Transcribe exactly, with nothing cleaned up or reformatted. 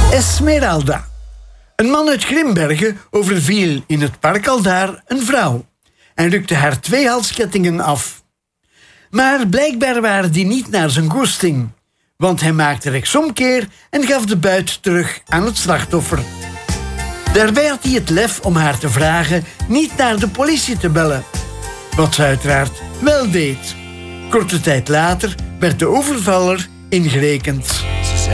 Esmeralda. Een man uit Grimbergen overviel in het park aldaar een vrouw en rukte haar twee halskettingen af. Maar blijkbaar waren die niet naar zijn goesting, want hij maakte rechtsomkeer en gaf de buit terug aan het slachtoffer. Daarbij had hij het lef om haar te vragen niet naar de politie te bellen, wat ze uiteraard wel deed. Korte tijd later werd de overvaller ingerekend.